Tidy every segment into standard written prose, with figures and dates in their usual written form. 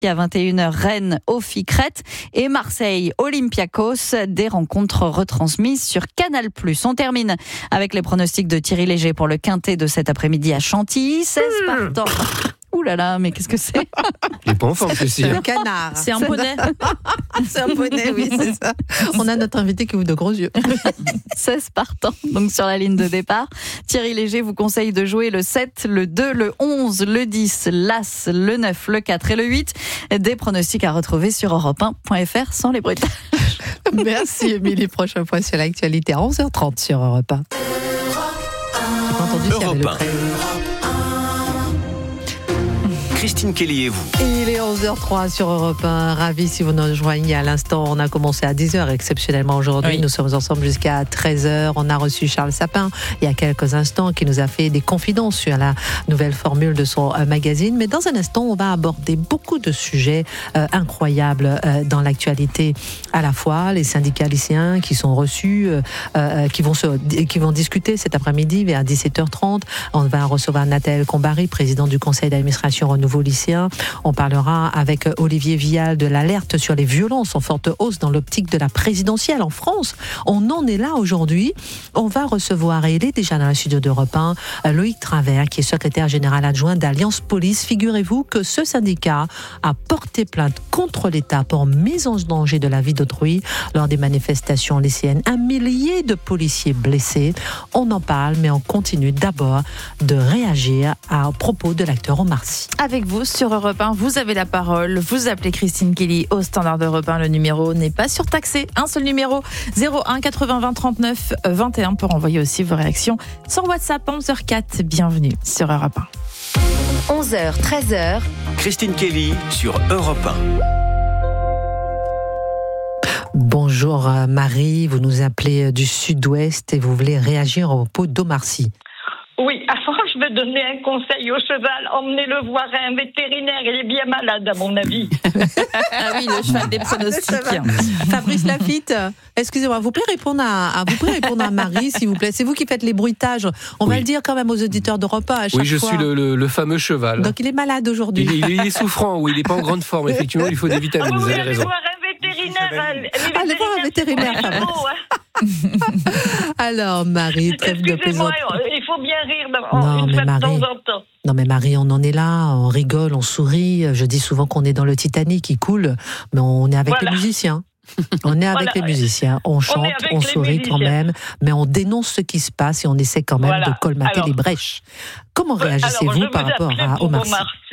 à 21h, Rennes, Ophi, Crète et Marseille, Olympiakos. Des rencontres retransmises sur Canal+. On termine avec les pronostics de Thierry Léger pour le quintet de cet après-midi à Chantilly. 16 partants. Ouh là là, mais qu'est-ce que c'est ? Il est pas en forme, ceci. C'est un canard. C'est un poney. C'est un poney, oui, c'est ça. On a notre invité qui ouvre de gros yeux. 16 partants, donc sur la ligne de départ. Thierry Léger vous conseille de jouer le 7, le 2, le 11, le 10, l'As, le 9, le 4 et le 8. Des pronostics à retrouver sur europe1.fr sans les bruitages. Merci Émilie. Prochain point sur l'actualité à 11h30 sur Europe 1. J'ai pas entendu s'il y avait le prêt. Christine Kelly et vous. Il est 11h03 sur Europe 1. Ravi si vous nous rejoignez à l'instant. On a commencé à 10h exceptionnellement aujourd'hui. Oui. Nous sommes ensemble jusqu'à 13h. On a reçu Charles Sapin il y a quelques instants qui nous a fait des confidences sur la nouvelle formule de son magazine. Mais dans un instant, on va aborder beaucoup de sujets incroyables dans l'actualité. À la fois les syndicats lycéens qui sont reçus, qui vont discuter cet après-midi vers 17h30. On va recevoir Nathalie Combary, présidente du conseil d'administration Renouveau lycéen. On parlera avec Olivier Vial de l'alerte sur les violences en forte hausse dans l'optique de la présidentielle en France. On en est là aujourd'hui. On va recevoir, et il est déjà dans la studio d'Europe 1, Loïc Travers, qui est secrétaire général adjoint d'Alliance Police. Figurez-vous que ce syndicat a porté plainte contre l'État pour mise en danger de la vie d'autrui lors des manifestations lycéennes. 1 millier de policiers blessés. On en parle, mais on continue d'abord de réagir à propos de l'acteur Omar Sy. Avec vous sur Europe 1, vous avez la parole. Vous appelez Christine Kelly au standard d'Europe 1. Le numéro n'est pas surtaxé. Un seul numéro, 01 80 20 39 21 pour envoyer aussi vos réactions sur WhatsApp 11h04. Bienvenue sur Europe 1. 11h, 13h. Christine Kelly sur Europe 1. Bonjour Marie, vous nous appelez du sud-ouest et vous voulez réagir au propos d'Omar Sy. Oui, avant je vais donner un conseil au cheval, emmenez-le voir un vétérinaire, il est bien malade à mon avis. Ah oui, le cheval des pronostics. Fabrice Lafitte, excusez-moi, vous pouvez répondre à Marie, s'il vous plaît. C'est vous qui faites les bruitages. On va le dire quand même aux auditeurs d'Europe 1 à chaque fois. Oui, je suis le fameux cheval. Donc il est malade aujourd'hui. Il est souffrant, oui, il n'est pas en grande forme. Effectivement, il faut des vitamines, vous avez raison. Allez voir un vétérinaire. Alors Marie, trêve de plaisanterie. Il faut bien rire de temps en temps. Non mais Marie, on en est là, on rigole, on sourit. Je dis souvent qu'on est dans le Titanic qui coule, mais on est avec les musiciens. On est avec les musiciens, on chante, on sourit quand même, mais on dénonce ce qui se passe et on essaie quand même de colmater les brèches. Comment réagissez-vous par rapport à Omar Sy ?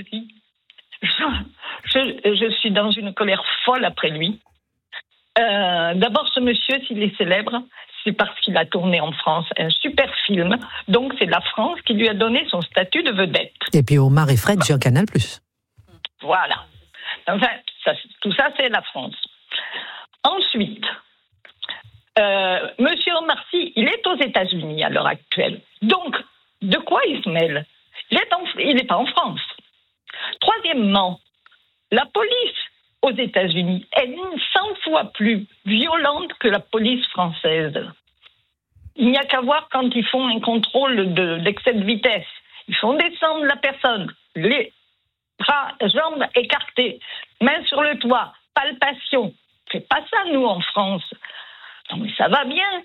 Je suis dans une colère folle après lui. D'abord, ce monsieur, s'il est célèbre, c'est parce qu'il a tourné en France un super film. Donc, c'est la France qui lui a donné son statut de vedette. Et puis Omar et Fred sur Canal+. Voilà. Enfin, tout ça, c'est la France. Ensuite, monsieur Omar Sy, il est aux États-Unis à l'heure actuelle. Donc, de quoi il se mêle ? Il n'est pas en France. Troisièmement, la police aux États-Unis est 100 fois plus violente que la police française. Il n'y a qu'à voir quand ils font un contrôle d'excès de vitesse. Ils font descendre la personne, les bras, jambes écartées, mains sur le toit, palpation. On fait pas ça, nous, en France. Non, mais ça va bien.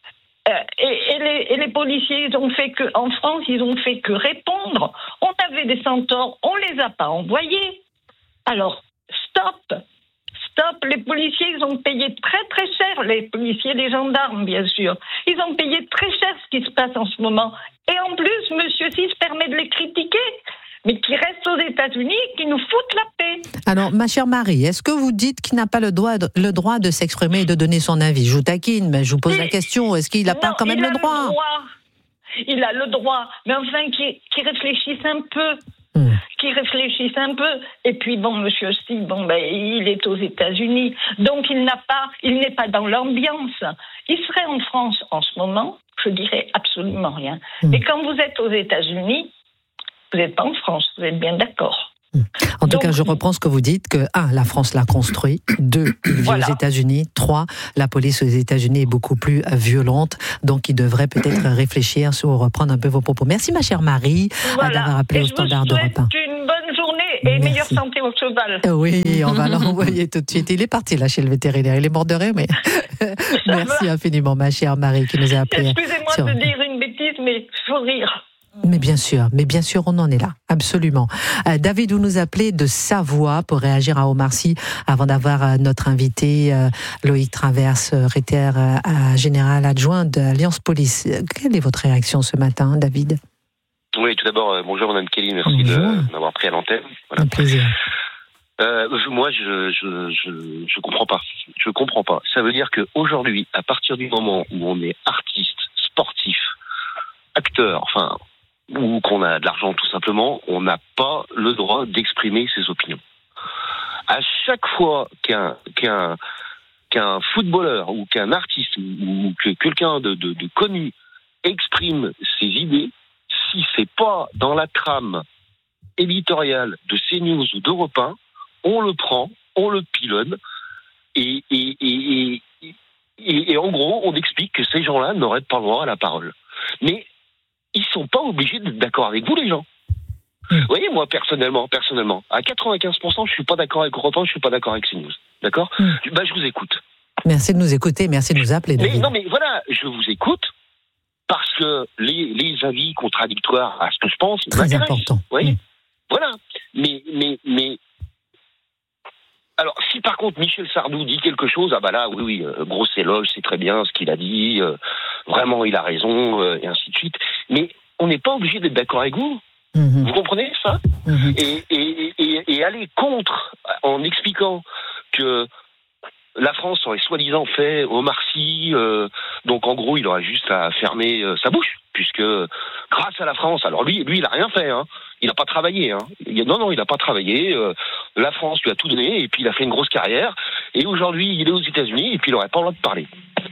Et les policiers, en France, ils ont fait que répondre. On avait des centaures, on les a pas envoyés. Alors, stop, les policiers, ils ont payé très très cher, les policiers, les gendarmes, bien sûr. Ils ont payé très cher ce qui se passe en ce moment. Et en plus, monsieur Sy se permet de les critiquer, mais qui restent aux États-Unis et qui nous foutent la paix. Alors, ma chère Marie, est-ce que vous dites qu'il n'a pas le droit de s'exprimer et de donner son avis ? Je vous taquine, mais je vous pose la question, est-ce qu'il n'a pas quand même le droit ? Il a le droit, mais enfin, qu'il réfléchisse un peu. Qui réfléchissent un peu. Et puis monsieur Sy, il est aux États-Unis, donc il n'est pas dans l'ambiance. Il serait en France en ce moment, je dirais absolument rien. Mais quand vous êtes aux États-Unis, vous n'êtes pas en France, vous êtes bien d'accord. En tout cas, je reprends ce que vous dites, que 1, la France l'a construit, 2, il vit aux États-Unis, 3, la police aux États-Unis est beaucoup plus violente, donc il devrait peut-être réfléchir sur reprendre un peu vos propos. Merci ma chère Marie d'avoir appelé au standard d'Europe 1. Une bonne journée Et meilleure santé au cheval. Oui, on va l'envoyer tout de suite. Il est parti là chez le vétérinaire. Il est mort de rire, mais merci infiniment, ma chère Marie, qui nous a appelé. Excusez-moi de dire une bêtise, mais faut rire. Mais bien sûr, on en est là, absolument. David, vous nous appelez de Savoie pour réagir à Omar Sy avant d'avoir notre invité Loïc Traverse, secrétaire général adjoint de Alliance Police. Quelle est votre réaction ce matin, David ? Oui, tout d'abord, bonjour Mme Kelly, merci de m'avoir pris à l'antenne. Voilà. Un plaisir. Moi, je comprends pas. Je comprends pas. Ça veut dire qu'aujourd'hui, à partir du moment où on est artiste, sportif, acteur, enfin, ou qu'on a de l'argent tout simplement, on n'a pas le droit d'exprimer ses opinions. À chaque fois qu'un footballeur ou qu'un artiste ou que quelqu'un de connu exprime ses idées, si c'est pas dans la trame éditoriale de CNews ou d'Europe 1, on le prend, on le pilonne et en gros, on explique que ces gens-là n'auraient pas le droit à la parole. Mais ils sont pas obligés d'être d'accord avec vous, les gens. Vous voyez, moi, personnellement, à 95%, je suis pas d'accord avec Europe 1, je suis pas d'accord avec CNews. D'accord ? Je vous écoute. Merci de nous écouter, merci de nous appeler, David. Mais voilà, je vous écoute parce que les avis contradictoires à ce que je pense, très important. Vous voyez ? Voilà. Mais alors, si par contre Michel Sardou dit quelque chose, là, oui, gros éloge, c'est très bien ce qu'il a dit, vraiment il a raison, et ainsi de suite. Mais on n'est pas obligé d'être d'accord avec vous. Vous comprenez ça ? Et aller contre, en expliquant que la France aurait soi-disant fait Omar Sy, donc en gros il aurait juste à fermer sa bouche, puisque grâce à la France, alors lui il a rien fait, hein. Il n'a pas travaillé, hein. Il n'a pas travaillé. La France lui a tout donné et puis il a fait une grosse carrière. Et aujourd'hui, il est aux États-Unis et puis il n'aurait pas le droit de parler.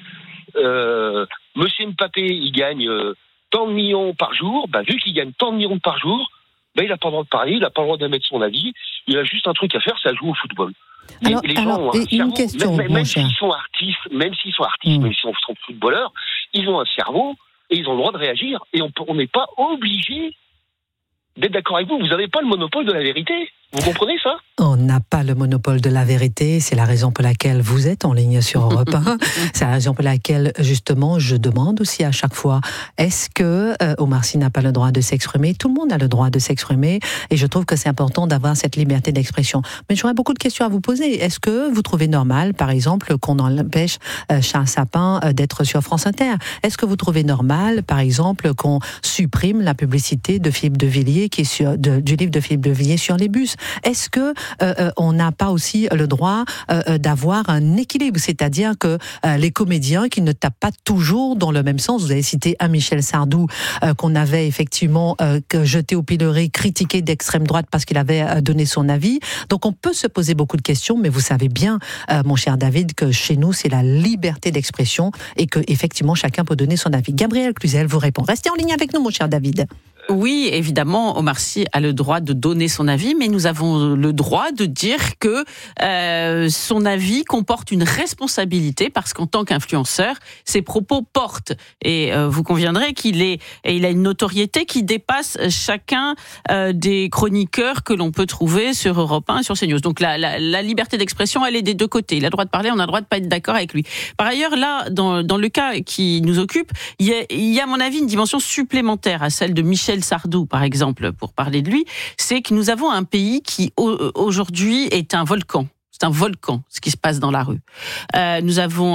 Monsieur Mbappé, il gagne tant de millions par jour. Vu qu'il gagne tant de millions par jour, il n'a pas le droit de parler, il n'a pas le droit d'émettre son avis. Il a juste un truc à faire, c'est à jouer au football. Les gens ont un cerveau, question, même s'ils sont artistes, même s'ils sont footballeurs, ils ont un cerveau et ils ont le droit de réagir. Et on n'est pas obligé d'être d'accord avec vous. Vous n'avez pas le monopole de la vérité. Vous comprenez ça ? On n'a pas le monopole de la vérité. C'est la raison pour laquelle vous êtes en ligne sur Europe 1. C'est la raison pour laquelle, justement, je demande aussi à chaque fois, est-ce que Omar Sy n'a pas le droit de s'exprimer ? Tout le monde a le droit de s'exprimer. Et je trouve que c'est important d'avoir cette liberté d'expression. Mais j'aurais beaucoup de questions à vous poser. Est-ce que vous trouvez normal, par exemple, qu'on empêche Charles Sapin d'être sur France Inter ? Est-ce que vous trouvez normal, par exemple, qu'on supprime la publicité de Philippe de Villiers, qui est du livre de Philippe de Villiers sur les bus ? Est-ce que on n'a pas aussi le droit d'avoir un équilibre, c'est-à-dire que les comédiens qui ne tapent pas toujours dans le même sens, vous avez cité un Michel Sardou qu'on avait effectivement jeté au pilori, critiqué d'extrême droite parce qu'il avait donné son avis. Donc on peut se poser beaucoup de questions, mais vous savez bien, mon cher David, que chez nous c'est la liberté d'expression et que effectivement chacun peut donner son avis. Gabriel Cluzel vous répond. Restez en ligne avec nous, mon cher David. Oui, évidemment, Omar Sy a le droit de donner son avis, mais nous avons le droit de dire que son avis comporte une responsabilité parce qu'en tant qu'influenceur, ses propos portent. Et vous conviendrez qu'il a une notoriété qui dépasse chacun des chroniqueurs que l'on peut trouver sur Europe 1 et sur CNews. Donc la liberté d'expression, elle est des deux côtés. Il a le droit de parler, on a le droit de pas être d'accord avec lui. Par ailleurs, là, dans le cas qui nous occupe, il y a à mon avis une dimension supplémentaire à celle de Michel Sardou, par exemple, pour parler de lui, c'est que nous avons un pays qui, aujourd'hui, est un volcan. C'est un volcan, ce qui se passe dans la rue. Nous avons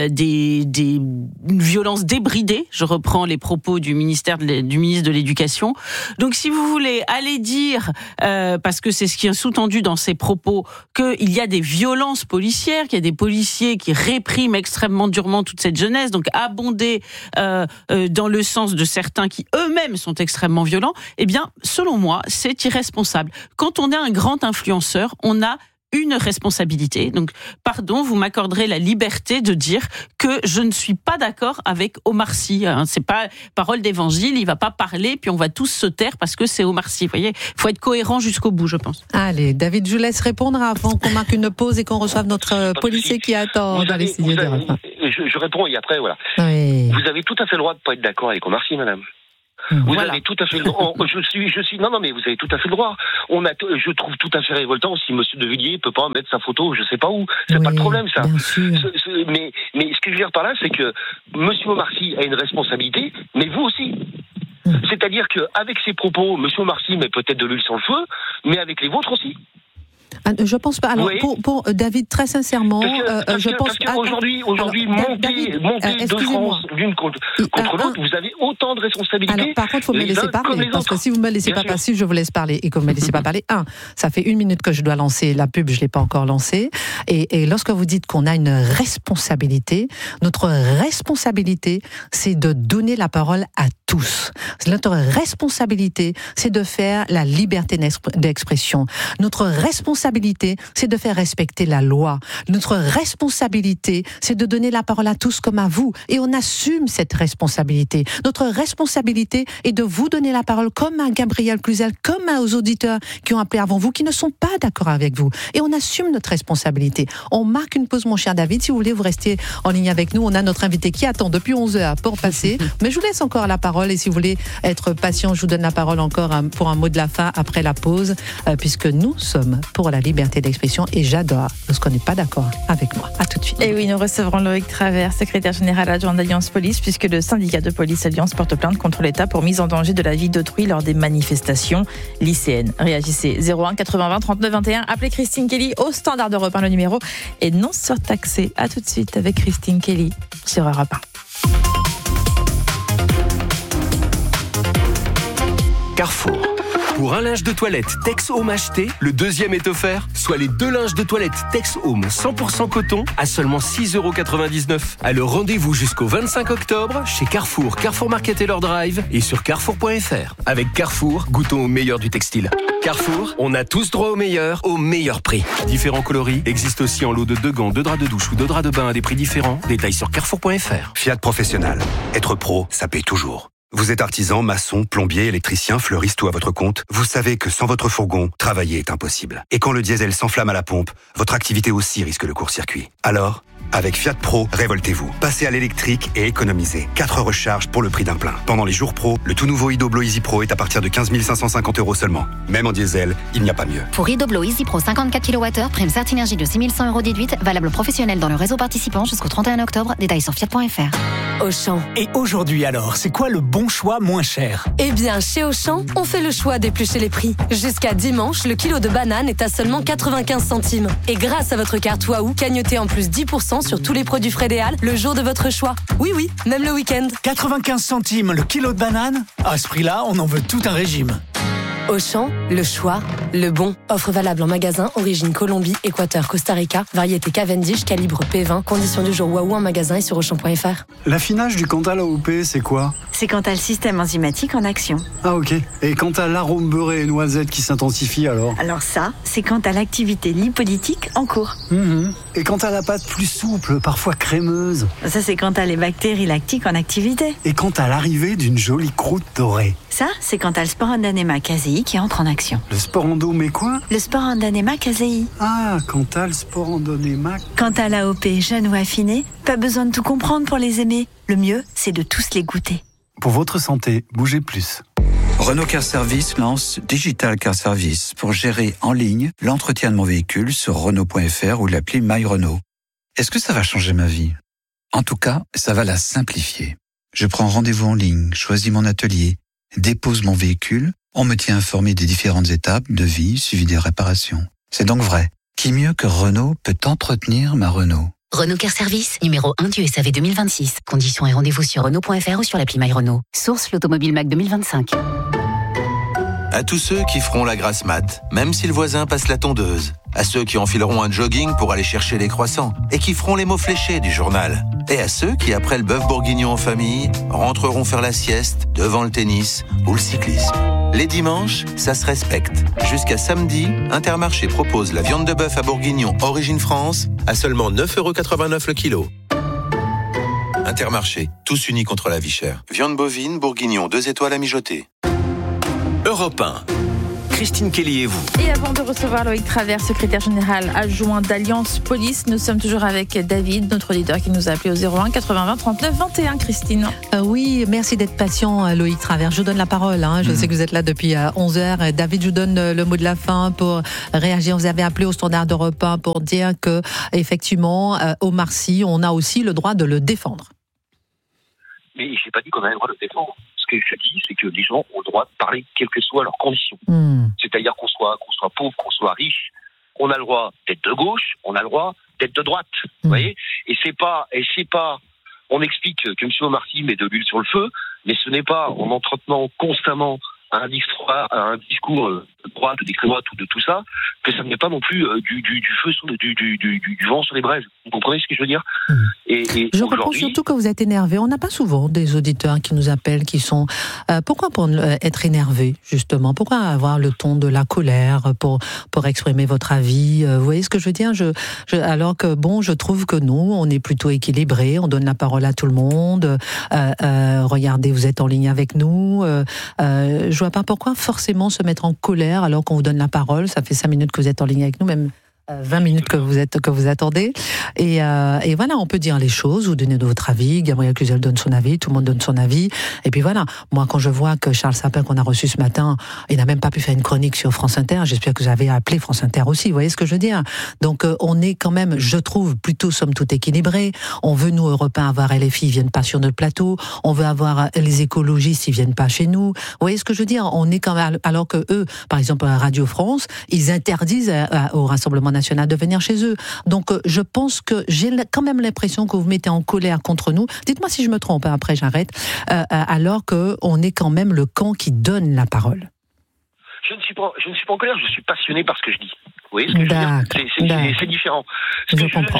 une violence débridée. Je reprends les propos du ministre de l'Éducation. Donc, si vous voulez aller dire, parce que c'est ce qui est sous-tendu dans ces propos, qu'il y a des violences policières, qu'il y a des policiers qui répriment extrêmement durement toute cette jeunesse, donc abondés dans le sens de certains qui eux-mêmes sont extrêmement violents, eh bien, selon moi, c'est irresponsable. Quand on est un grand influenceur, on a une responsabilité. Donc, pardon, vous m'accorderez la liberté de dire que je ne suis pas d'accord avec Omar Sy. C'est pas parole d'évangile, il va pas parler, puis on va tous se taire parce que c'est Omar Sy. Vous voyez, il faut être cohérent jusqu'au bout, je pense. Allez, David, je vous laisse répondre avant qu'on marque une pause et qu'on reçoive notre policier qui attend dans les studios d'Europe 1. Je réponds et après, voilà. Oui. Vous avez tout à fait le droit de ne pas être d'accord avec Omar Sy, madame. Vous avez tout à fait le droit. Non, mais vous avez tout à fait le droit. Je trouve tout à fait révoltant si Monsieur De Villiers peut pas mettre sa photo, je sais pas où. C'est pas le problème, ça. Bien sûr. Mais ce que je veux dire par là, c'est que Monsieur Omar Sy a une responsabilité, mais vous aussi. C'est-à-dire qu'avec ses propos, Monsieur Omar Sy met peut-être de l'huile sur le feu, mais avec les vôtres aussi. Je pense pas. Alors, pour David, très sincèrement, parce qu'aujourd'hui, monter deux France l'une contre l'autre, vous avez autant de responsabilités. Alors, par contre, il faut me laisser parler, parce que si vous me laissez pas passer, je vous laisse parler, et que vous me laissez pas parler. Ça fait 1 minute que je dois lancer la pub, je l'ai pas encore lancée. Et lorsque vous dites qu'on a une responsabilité, notre responsabilité, c'est de donner la parole à tous. Notre responsabilité, c'est de faire la liberté d'expression. Notre responsabilité, c'est de faire respecter la loi. Notre responsabilité, c'est de donner la parole à tous comme à vous. Et on assume cette responsabilité. Notre responsabilité est de vous donner la parole comme à Gabriel Cluzel, comme aux auditeurs qui ont appelé avant vous, qui ne sont pas d'accord avec vous. Et on assume notre responsabilité. On marque une pause, mon cher David. Si vous voulez, vous restez en ligne avec nous. On a notre invité qui attend depuis 11h pour passer. Mais je vous laisse encore la parole. Et si vous voulez être patient, je vous donne la parole encore pour un mot de la fin après la pause, puisque nous sommes pour la liberté d'expression et j'adore lorsqu'on n'est pas d'accord avec moi. À tout de suite. Et oui, nous recevrons Loïc Travers, secrétaire général adjoint d'Alliance Police, puisque le syndicat de police Alliance porte plainte contre l'État pour mise en danger de la vie d'autrui lors des manifestations lycéennes. Réagissez 01 80 20 39 21. Appelez Christine Kelly au standard d'Europe 1, le numéro est non surtaxé. À tout de suite avec Christine Kelly sur Europe 1. Carrefour. Pour un linge de toilette Tex Home acheté, le deuxième est offert, soit les 2 linges de toilette Tex Home 100% coton à seulement 6,99 €. Alors rendez-vous jusqu'au 25 octobre chez Carrefour, Carrefour Market et leur drive et sur carrefour.fr. Avec Carrefour, goûtons au meilleur du textile. Carrefour, on a tous droit au meilleur prix. Différents coloris existent aussi en lot de 2 gants, 2 draps de douche ou 2 draps de bain à des prix différents. Détails sur carrefour.fr. Fiat Professionnel. Être pro, ça paye toujours. Vous êtes artisan, maçon, plombier, électricien, fleuriste ou à votre compte, vous savez que sans votre fourgon, travailler est impossible. Et quand le diesel s'enflamme à la pompe, votre activité aussi risque le court-circuit. Alors, avec Fiat Pro, révoltez-vous. Passez à l'électrique et économisez. 4 recharges pour le prix d'un plein. Pendant les jours pro, le tout nouveau Idoblo Easy Pro est à partir de 15 550 € seulement. Même en diesel, il n'y a pas mieux. Pour Idoblo Easy Pro 54 kWh, prime Certinergie de 6 100 € déduite, valable professionnel dans le réseau participant jusqu'au 31 octobre. Détails sur fiat.fr. Auchan. Et aujourd'hui alors, c'est quoi le bon choix moins cher? Eh bien, chez Auchan, on fait le choix d'éplucher les prix. Jusqu'à dimanche, le kilo de banane est à seulement 95 centimes. Et grâce à votre carte Waouh, cagnotez en plus 10% sur tous les produits Frédéal le jour de votre choix. Oui, même le week-end. 95 centimes le kilo de banane? À ce prix-là, on en veut tout un régime. Auchan, le choix, le bon. Offre valable en magasin, origine Colombie, Équateur, Costa Rica, variété Cavendish, calibre P20, conditions du jour Waouh en magasin et sur Auchan.fr. L'affinage du Cantal AOP, c'est quoi? C'est quand t'as le système enzymatique en action. Ah ok. Et quand t'as l'arôme beurré et noisette qui s'intensifie alors? Alors ça, c'est quand t'as l'activité lipolytique en cours. Et quand t'as la pâte plus souple, parfois crémeuse? Ça, c'est quand t'as les bactéries lactiques en activité. Et quand t'as l'arrivée d'une jolie croûte dorée? Ça, c'est quand t'as le Sporandonema casei qui entre en action. Le sporando mais quoi? Le Sporandonema casei. Ah, quand t'as le Sporandonema... Quand t'as l'AOP jeune ou affiné, pas besoin de tout comprendre pour les aimer. Le mieux, c'est de tous les goûter. Pour votre santé, bougez plus. Renault Car Service lance Digital Car Service pour gérer en ligne l'entretien de mon véhicule sur Renault.fr ou l'appli My Renault. Est-ce que ça va changer ma vie? En tout cas, ça va la simplifier. Je prends rendez-vous en ligne, choisis mon atelier, dépose mon véhicule, on me tient informé des différentes étapes de vie suivi des réparations. C'est donc vrai. Qui mieux que Renault peut entretenir ma Renault? Renault Car Service, numéro 1 du SAV 2026. Conditions et rendez-vous sur Renault.fr ou sur l'appli My Renault. Source l'Automobile Mac 2025. À tous ceux qui feront la grasse mat, même si le voisin passe la tondeuse. À ceux qui enfileront un jogging pour aller chercher les croissants et qui feront les mots fléchés du journal. Et à ceux qui, après le bœuf bourguignon en famille, rentreront faire la sieste devant le tennis ou le cyclisme. Les dimanches, ça se respecte. Jusqu'à samedi, Intermarché propose la viande de bœuf à bourguignon origine France à seulement 9,89 € le kilo. Intermarché, tous unis contre la vie chère. Viande bovine, bourguignon, 2 étoiles à mijoter. Europe 1. Christine Kelly et vous. Et avant de recevoir Loïc Travers, secrétaire général adjoint d'Alliance Police, nous sommes toujours avec David, notre auditeur qui nous a appelé au 01 80 20 39 21. Christine. Oui, merci d'être patient, Loïc Travers. Je vous donne la parole. Je sais que vous êtes là depuis 11h. David, je vous donne le mot de la fin pour réagir. Vous avez appelé au standard d'Europe 1 pour dire que, effectivement, Omar Sy, on a aussi le droit de le défendre. Mais j'ai pas dit qu'on avait le droit de le défendre. Ce que je dis, c'est que les gens ont le droit de parler, quelles que soient leurs conditions. C'est-à-dire qu'on soit pauvre, qu'on soit riche, on a le droit d'être de gauche, on a le droit d'être de droite. Vous voyez ? Et c'est pas, on explique que M. Omar Sy met de l'huile sur le feu, mais ce n'est pas en entretenant constamment un discours de droite, d'extrême droite ou de tout ça, que ça ne met pas non plus du feu, du vent sur les braises. Vous comprenez ce que je veux dire ? Et je comprends surtout que vous êtes énervé. On n'a pas souvent des auditeurs qui nous appellent, qui sont... pourquoi pour être énervé, justement ? Pourquoi avoir le ton de la colère pour exprimer votre avis ? Vous voyez ce que je veux dire ? Alors que, je trouve que nous, on est plutôt équilibrés, on donne la parole à tout le monde. Regardez, vous êtes en ligne avec nous. Je vois pas pourquoi forcément se mettre en colère alors qu'on vous donne la parole. Ça fait 5 minutes que vous êtes en ligne avec nous, même 20 minutes que vous attendez. Et voilà, on peut dire les choses, vous donnez votre avis, Gabriel Cluzel donne son avis, tout le monde donne son avis. Et puis voilà, moi quand je vois que Charles Sapin qu'on a reçu ce matin, il n'a même pas pu faire une chronique sur France Inter, j'espère que vous avez appelé France Inter aussi, vous voyez ce que je veux dire ? Donc on est quand même, je trouve, plutôt somme toute équilibré. On veut, nous, Européens, avoir LFI, ils viennent pas sur notre plateau. On veut avoir les écologistes, ils viennent pas chez nous. Vous voyez ce que je veux dire ? On est quand même, alors que eux, par exemple à Radio France, ils interdisent au Rassemblement national de venir chez eux. Donc je pense que j'ai quand même l'impression que vous mettez en colère contre nous. Dites-moi si je me trompe, après j'arrête. Alors qu'on est quand même le camp qui donne la parole. Je ne suis pas en colère, je suis passionné par ce que je dis. Vous voyez ce que je veux dire ? C'est différent. Ce que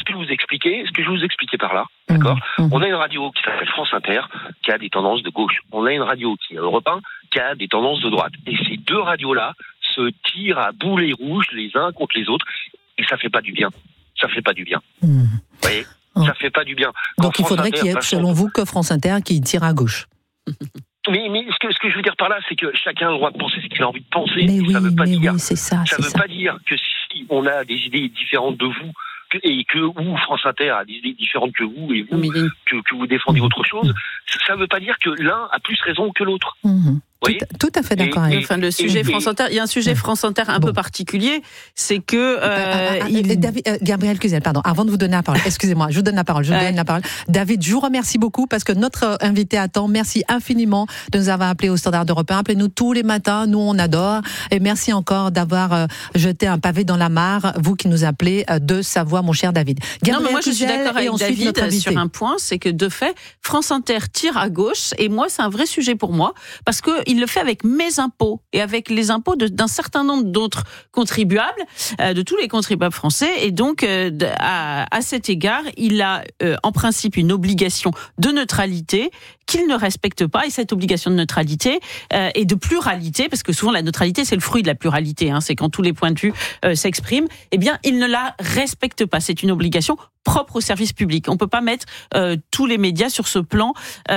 je vous expliquais par là, d'accord ? On a une radio qui s'appelle France Inter, qui a des tendances de gauche. On a une radio qui est Europe 1, qui a des tendances de droite. Et ces deux radios-là se tirent à boulets rouges les uns contre les autres. Et ça fait pas du bien. Ça fait pas du bien. Vous voyez ? Ça fait pas du bien. Donc il faudrait qu'il y ait, selon vous, que France Inter qui tire à gauche. Mais ce que je veux dire par là, c'est que chacun a le droit de penser ce qu'il a envie de penser. Ça veut pas dire. Ça veut pas dire que si on a des idées différentes de vous ou France Inter a des idées différentes que vous et vous que vous défendez autre chose, ça veut pas dire que l'un a plus raison que l'autre. Tout à fait d'accord avec le sujet France Inter, il y a un sujet France Inter un peu particulier, c'est que Gabriel Cluzel, pardon, avant de vous donner la parole, excusez-moi, je vous donne la parole. David, je vous remercie beaucoup parce que notre invité attend. Merci infiniment de nous avoir appelés au standard d'Europe 1. Appelez-nous tous les matins, nous on adore. Et merci encore d'avoir jeté un pavé dans la mare, vous qui nous appelez de Savoie, mon cher David. Gabriel Cluzel, je suis d'accord avec David sur un point, c'est que de fait, France Inter tire à gauche et moi c'est un vrai sujet pour moi parce que il le fait avec mes impôts et avec les impôts d'un certain nombre d'autres contribuables, de tous les contribuables français. Et donc, à cet égard, il a en principe une obligation de neutralité qu'il ne respecte pas. Et cette obligation de neutralité et de pluralité, parce que souvent la neutralité, c'est le fruit de la pluralité, c'est quand tous les points de vue s'expriment, eh bien, il ne la respecte pas. C'est une obligation propre au service public. On peut pas mettre tous les médias sur ce plan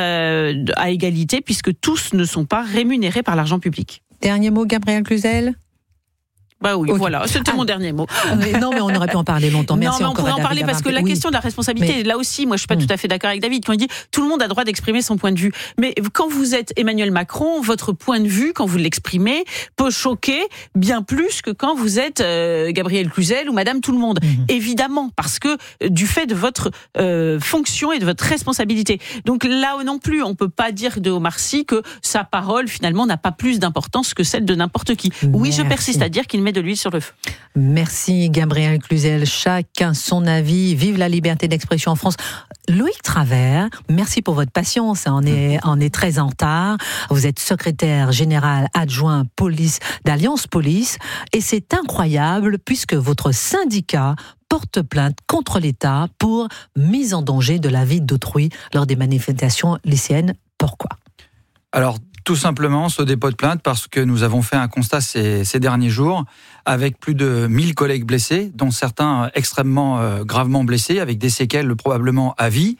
à égalité, puisque tous ne sont pas rémunérés par l'argent public. Dernier mot, Gabriel Cluzel ? Oui, voilà, c'était mon dernier mot. Non, mais on aurait pu en parler longtemps. Merci on pourrait en parler parce que la question de la responsabilité, là aussi, moi je suis pas tout à fait d'accord avec David quand il dit tout le monde a le droit d'exprimer son point de vue. Mais quand vous êtes Emmanuel Macron, votre point de vue, quand vous l'exprimez, peut choquer bien plus que quand vous êtes Gabriel Cluzel ou Madame Tout le Monde. Évidemment, parce que du fait de votre fonction et de votre responsabilité. Donc là non plus, on peut pas dire de Omar Sy que sa parole finalement n'a pas plus d'importance que celle de n'importe qui. Oui, je persiste à dire qu'il met de l'huile sur le feu. Merci Gabriel Cluzel. Chacun son avis. Vive la liberté d'expression en France. Loïc Travers, merci pour votre patience. On est très en retard. Vous êtes secrétaire général adjoint police d'Alliance Police. Et c'est incroyable puisque votre syndicat porte plainte contre l'État pour mise en danger de la vie d'autrui lors des manifestations lycéennes. Pourquoi ? Alors, tout simplement, ce dépôt de plainte parce que nous avons fait un constat ces derniers jours avec plus de 1000 collègues blessés, dont certains extrêmement gravement blessés, avec des séquelles probablement à vie.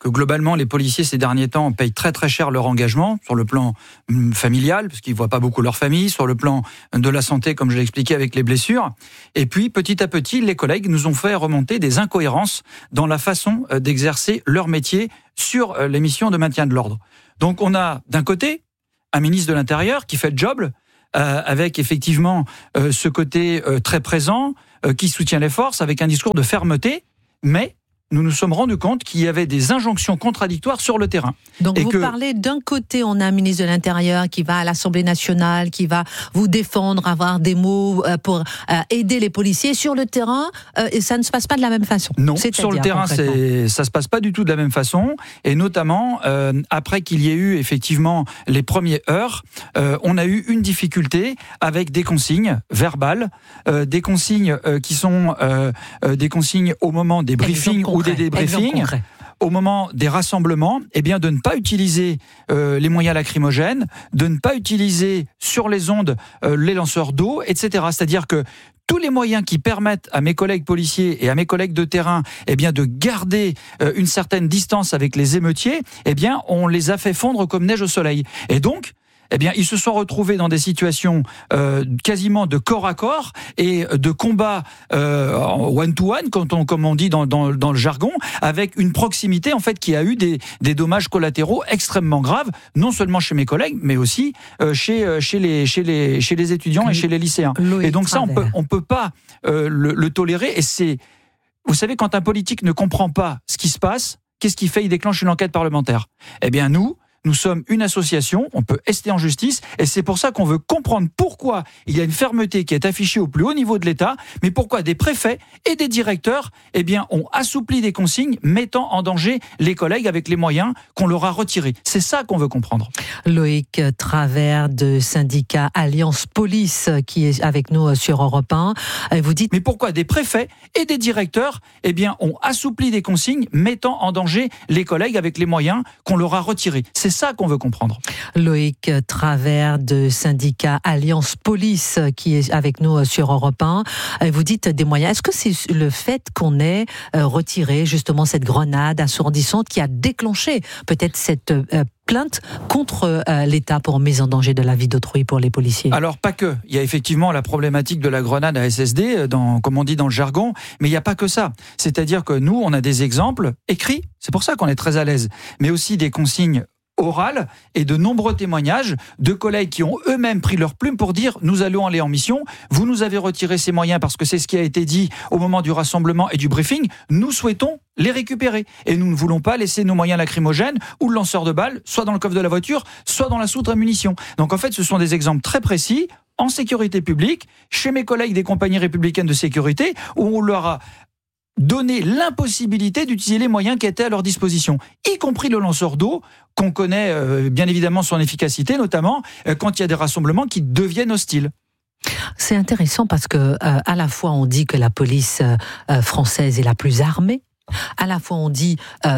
que globalement, les policiers, ces derniers temps, payent très très cher leur engagement, sur le plan familial, parce qu'ils ne voient pas beaucoup leur famille, sur le plan de la santé, comme je l'ai expliqué avec les blessures. Et puis, petit à petit, les collègues nous ont fait remonter des incohérences dans la façon d'exercer leur métier sur les missions de maintien de l'ordre. Donc, on a, d'un côté, un ministre de l'Intérieur qui fait le job, avec effectivement ce côté très présent, qui soutient les forces, avec un discours de fermeté, mais nous nous sommes rendus compte qu'il y avait des injonctions contradictoires sur le terrain. Donc vous parlez, d'un côté, on a un ministre de l'Intérieur qui va à l'Assemblée nationale, qui va vous défendre, avoir des mots pour aider les policiers. Sur le terrain, et ça ne se passe pas de la même façon. Non, sur le terrain, ça se passe pas du tout de la même façon. Et notamment, après qu'il y ait eu effectivement les premières heures, on a eu une difficulté avec des consignes verbales, des consignes qui sont des consignes au moment des briefings ou des débriefings, au moment des rassemblements, eh bien de ne pas utiliser les moyens lacrymogènes, de ne pas utiliser sur les ondes les lanceurs d'eau, etc. C'est-à-dire que tous les moyens qui permettent à mes collègues policiers et à mes collègues de terrain, eh bien, de garder une certaine distance avec les émeutiers, eh bien, on les a fait fondre comme neige au soleil. Et donc, eh bien, ils se sont retrouvés dans des situations quasiment de corps à corps et de combat one-to-one, comme on dit dans le jargon, avec une proximité en fait qui a eu des dommages collatéraux extrêmement graves, non seulement chez mes collègues, mais aussi chez les étudiants et chez les lycéens. Et donc ça, on peut pas le tolérer. Et c'est, vous savez, quand un politique ne comprend pas ce qui se passe, qu'est-ce qu'il fait ? Il déclenche une enquête parlementaire. Eh bien, nous sommes une association, on peut ester en justice, et c'est pour ça qu'on veut comprendre pourquoi il y a une fermeté qui est affichée au plus haut niveau de l'État, mais pourquoi des préfets et des directeurs, eh bien, ont assoupli des consignes mettant en danger les collègues avec les moyens qu'on leur a retirés. C'est ça qu'on veut comprendre. Loïc Travers de syndicat Alliance Police qui est avec nous sur Europe 1. Vous dites... Mais pourquoi des préfets et des directeurs, eh bien, ont assoupli des consignes mettant en danger les collègues avec les moyens qu'on leur a retirés. C'est ça qu'on veut comprendre. Loïc Travers de syndicat Alliance Police qui est avec nous sur Europe 1. Vous dites des moyens. Est-ce que c'est le fait qu'on ait retiré justement cette grenade assourdissante qui a déclenché peut-être cette plainte contre l'État pour mise en danger de la vie d'autrui pour les policiers? Alors pas que. Il y a effectivement la problématique de la grenade à SSD, comme on dit dans le jargon, mais il n'y a pas que ça. C'est-à-dire que nous, on a des exemples écrits, c'est pour ça qu'on est très à l'aise, mais aussi des consignes orales et de nombreux témoignages de collègues qui ont eux-mêmes pris leur plume pour dire « nous allons aller en mission, vous nous avez retiré ces moyens parce que c'est ce qui a été dit au moment du rassemblement et du briefing, nous souhaitons les récupérer et nous ne voulons pas laisser nos moyens lacrymogènes ou le lanceur de balles soit dans le coffre de la voiture, soit dans la soute à munitions ». Donc en fait, ce sont des exemples très précis en sécurité publique, chez mes collègues des compagnies républicaines de sécurité, où on leur a donner l'impossibilité d'utiliser les moyens qui étaient à leur disposition, y compris le lanceur d'eau, qu'on connaît bien évidemment son efficacité, notamment quand il y a des rassemblements qui deviennent hostiles. C'est intéressant parce que à la fois on dit que la police française est la plus armée, à la fois on dit,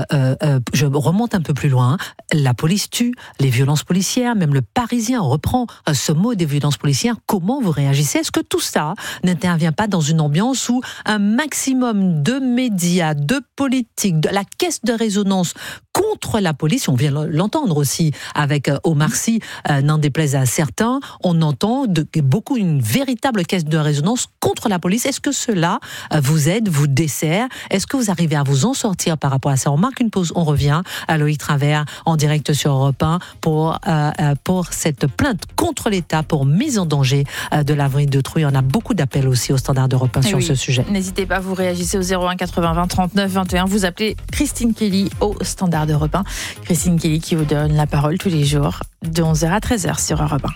je remonte un peu plus loin, la police tue, les violences policières, même le Parisien reprend ce mot des violences policières. Comment vous réagissez ? Est-ce que tout ça n'intervient pas dans une ambiance où un maximum de médias, de politiques, de la caisse de résonance contre la police, on vient l'entendre aussi avec Omar Sy, n'en déplaise à certains, on entend beaucoup une véritable caisse de résonance contre la police. Est-ce que cela vous aide, vous dessert ? Est-ce que vous arrivez à vous en sortir par rapport à ça ? On marque une pause, on revient à Loïc Travers en direct sur Europe 1 pour cette plainte contre l'État pour mise en danger de la vie d'autrui. On a beaucoup d'appels aussi au standard d'Europe 1 sur ce sujet. N'hésitez pas, vous réagissez au 01 80 20 39 21. Vous appelez Christine Kelly au standard d'Europe 1. Christine Kelly qui vous donne la parole tous les jours de 11h à 13h sur Europe 1.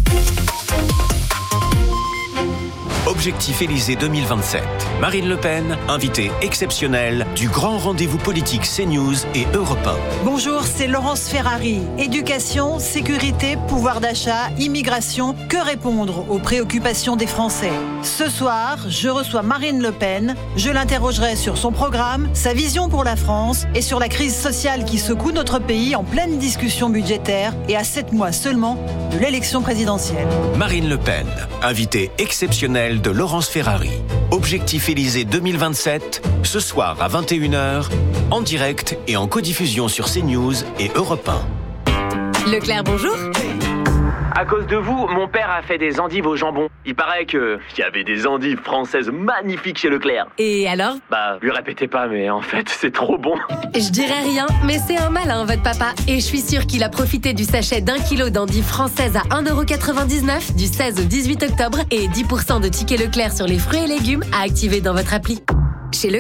Objectif Élysée 2027. Marine Le Pen, invitée exceptionnelle du grand rendez-vous politique CNews et Europe 1. Bonjour, c'est Laurence Ferrari. Éducation, sécurité, pouvoir d'achat, immigration, que répondre aux préoccupations des Français ? Ce soir, je reçois Marine Le Pen. Je l'interrogerai sur son programme, sa vision pour la France et sur la crise sociale qui secoue notre pays en pleine discussion budgétaire et à 7 mois seulement de l'élection présidentielle. Marine Le Pen, invitée exceptionnelle de Laurence Ferrari. Objectif Élysée 2027, Ce soir à 21h, en direct et en codiffusion sur CNews et Europe 1. Leclerc, bonjour. À cause de vous, mon père a fait des endives au jambon. Il paraît qu'il y avait des endives françaises magnifiques chez Leclerc. Et alors ? Lui répétez pas, mais en fait, c'est trop bon. Je dirais rien, mais c'est un malin, votre papa. Et je suis sûre qu'il a profité du sachet d'1 kilo d'endives françaises à 1,99€ du 16 au 18 octobre et 10% de tickets Leclerc sur les fruits et légumes à activer dans votre appli. Chez Leclerc.